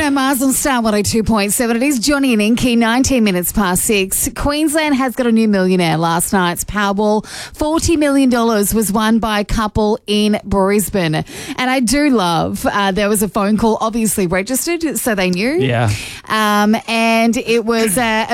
Bruno Mars on Star 102.7. It is Johnny and Inky, 19 minutes past 6. Queensland has got a new millionaire. Last night's Powerball, $40 million was won by a couple in Brisbane. And I do love, there was a phone call, obviously registered, so they knew. Yeah. And it was a